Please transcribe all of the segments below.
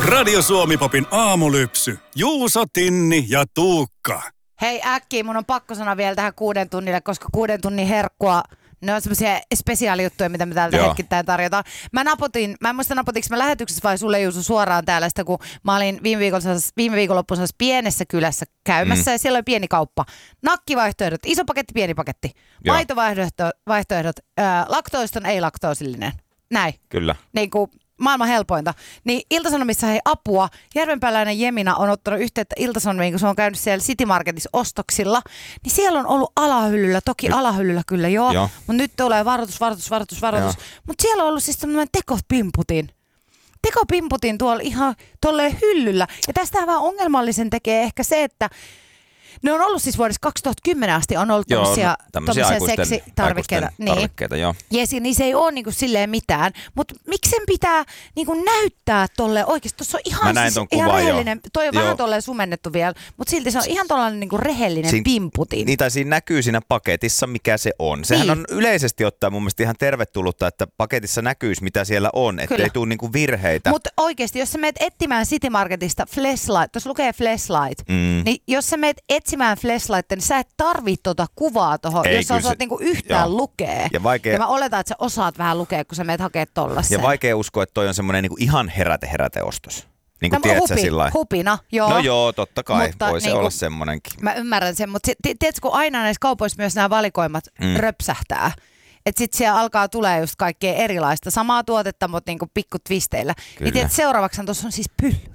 Radio Suomi-popin aamulypsy. Juuso, Tinni ja Tuukka. Hei äkkiä, mun on pakko sanoa vielä tähän 6 tunnille, koska 6 tunnin herkkua, ne on semmoisia spesiaalijuttuja, mitä me täältä hetkittäin tarjotaan. Mä en muista napotinko mä lähetyksessä vai sulle Juuso suoraan täällä sitä, kun mä olin viime viikonloppuun pienessä kylässä käymässä ja siellä oli pieni kauppa. Nakkivaihtoehdot, iso paketti, pieni paketti. Maitovaihtoehdot, laktoiston, ei laktoosillinen. Näin. Kyllä. Niin kuin maailman helpointa. Niin Ilta-Sanomissa hei apua. Järvenpääläinen Jemina on ottanut yhteyttä Ilta-Sanomiin, kun se on käynyt siellä City Marketissa ostoksilla. Niin siellä on ollut alahyllyllä, toki alahyllyllä kyllä joo. Mutta nyt tulee varoitus. Mutta siellä on ollut siis tämmöinen tekopimputin tuolla ihan tolleen hyllyllä. Ja tästä vähän ongelmallisen tekee ehkä se, että ne on ollut siis vuodesta 2010 asti on ollut tämmöisiä seksitarvikkeita. Joo. Jesi, niin se ei ole niinku silleen mitään. Mutta miksi sen pitää niinku näyttää tolle oikeasti? Tuossa on ihan, ihan rehellinen. Toi on vähän tolleen sumennettu vielä, mutta silti se on ihan tollainen niinku rehellinen pimputin. Niin tai siinä näkyy siinä paketissa, mikä se on. Sehän on yleisesti ottaen mun mielestä ihan tervetullutta, että paketissa näkyisi, mitä siellä on, ettei tule niinku virheitä. Mutta oikeasti, jos sä meet etsimään City Marketista Fleshlight, tuossa lukee Fleshlight, niin jos sä meet etsimään Fleshlightia, niin sä et tarvitse tuota kuvaa tuohon, jos sä osaat niinku yhtään lukea. Ja mä oletan, että sä osaat vähän lukea, kun sä meet hakee tollasen. Ja vaikea uskoa, että toi on semmoinen niinku ihan heräte-ostos. Niin kuin tiedät sä sillain. Hupina, joo. No joo, totta kai. Mutta voi se olla semmonenkin. Mä ymmärrän sen, mutta tiedätkö, kun aina näissä kaupoissa myös nämä valikoimat röpsähtää. Että sit siellä alkaa tulee just kaikkea erilaista. Samaa tuotetta, mutta niinku pikku twisteillä. Niin tiedät, seuraavaksi tuossa on siis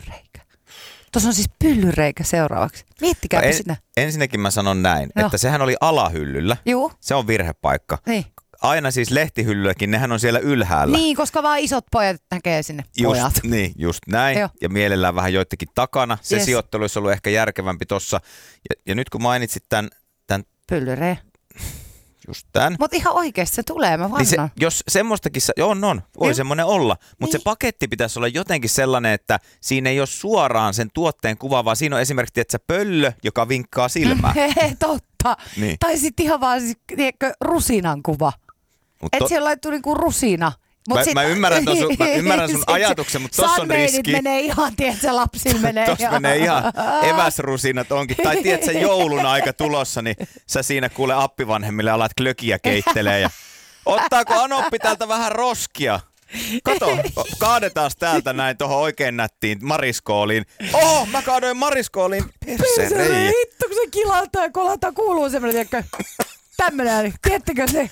pyllyreikä seuraavaksi. Miettikääpä sitä. Ensinnäkin mä sanon näin, että sehän oli alahyllyllä. Juu. Se on virhepaikka. Niin. Aina siis lehtihyllylläkin, nehän on siellä ylhäällä. Niin, koska vaan isot pojat näkee sinne pojat. Niin, just näin. Joo. Ja mielellään vähän joidenkin takana. Se sijoittelu olisi ollut ehkä järkevämpi tossa. Ja nyt kun mainitsit tämän Pyllyrejä. Just tämän. Mutta ihan oikeasti se tulee, mä vannon. Niin jos semmoistakin, voi semmoinen olla. Mutta se paketti pitäisi olla jotenkin sellainen, että siinä ei ole suoraan sen tuotteen kuva, vaan siinä on esimerkiksi, että pöllö, joka vinkkaa silmään. Totta. Niin. Tai sitten ihan vaan rusinan kuva. Että siellä laittuu niinku rusina. Mä ymmärrän sun ajatuksen, mutta tossa on riski. menee ihan, tiedätkö, lapsilla menee tossa menee ihan eväsrusinat onkin. Tai tiedätkö, joulun aika tulossa, niin sä siinä kuule appivanhemmille alat klökiä keittelee. Ja ottaako Anoppi täältä vähän roskia? Kato, kaadetaan täältä näin tohon oikein nättiin mariskooliin. Oho, mä kaadoin mariskooliin. Persereijä. Hitto, kun se kilahtaa ja kolahtaa, kuuluu semmoinen, tämmönen ääni. Tiedättekö se?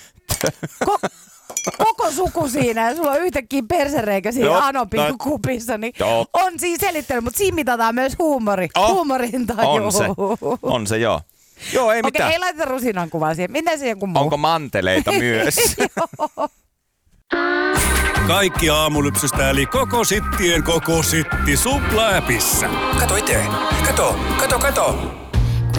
Koko suku siinä ja sulla on yhtäkkiä persereikä siinä Anopin kupissa, niin on siinä selittänyt, mutta siinä mitataan myös huumori. Huumorin taju. On se joo. Joo, ei mitään. Okei, ei laiteta rusinan kuvaa siihen. Miten se joku muu? Onko manteleita myös? Kaikki aamulypsystä eli koko sittien koko sitti Supla-äpissä. Kato itse. Kato.